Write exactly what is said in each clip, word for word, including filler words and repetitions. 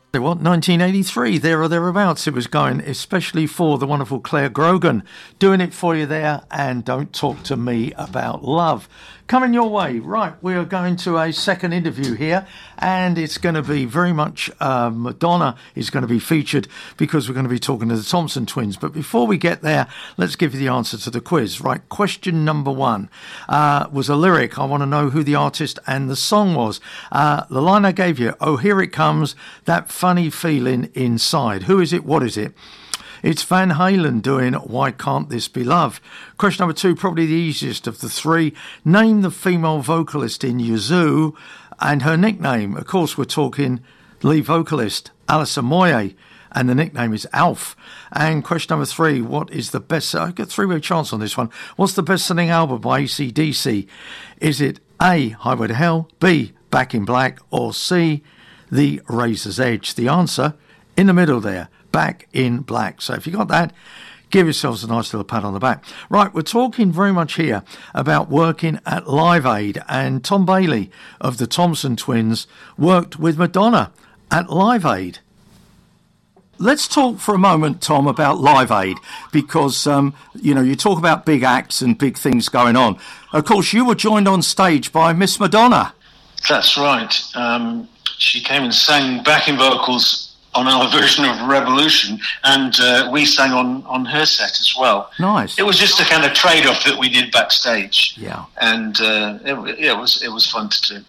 What, nineteen eighty-three, there or thereabouts it was going, especially for the wonderful Claire Grogan. Doing it for you there, and Don't Talk to Me About Love. Coming your way. Right, we are going to a second interview here, and it's going to be very much uh, Madonna is going to be featured because we're going to be talking to the Thompson twins. But before we get there, let's give you the answer to the quiz. Right, question number one uh, was a lyric. I want to know who the artist and the song was. Uh, the line I gave you, oh, here it comes, that funny feeling inside. Who is it? What is it? It's Van Halen doing Why Can't This Be Love? Question number two, probably the easiest of the three. Name the female vocalist in Yazoo and her nickname. Of course, we're talking lead vocalist Alison Moyet, and the nickname is Alf. And question number three, what is the best... I get a three-way chance on this one. What's the best-selling album by A C D C? Is it A, Highway to Hell, B, Back in Black, or C, The Razor's Edge? The answer in the middle there, Back in Black. So if you got that, give yourselves a nice little pat on the back. Right, we're talking very much here about working at Live Aid, and Tom Bailey of the Thompson twins worked with Madonna at Live Aid. Let's talk for a moment, Tom, about Live Aid, because, um, you know, you talk about big acts and big things going on. Of course, you were joined on stage by Miss Madonna. That's right. Um, she came and sang backing vocals on our version of Revolution, and uh, we sang on, on her set as well. Nice. It was just a kind of trade-off that we did backstage. Yeah. And uh, it, it was it was fun to do.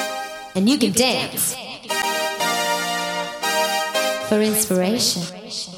And you can dance for inspiration.